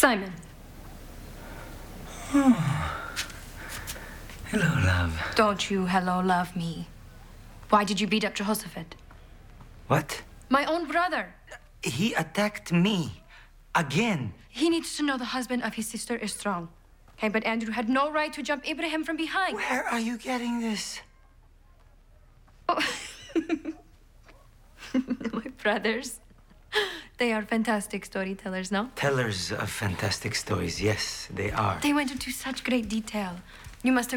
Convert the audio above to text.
Simon. Hello, love. Don't you hello love me. Why did you beat up Jehoshaphat? What? My own brother. He attacked me. Again. He needs to know the husband of his sister is strong. Okay, but Andrew had no right to jump Abraham from behind. Where are you getting this? Oh. My brothers. They are fantastic storytellers, no? Tellers of fantastic stories. Yes, they are. They went into such great detail. You must have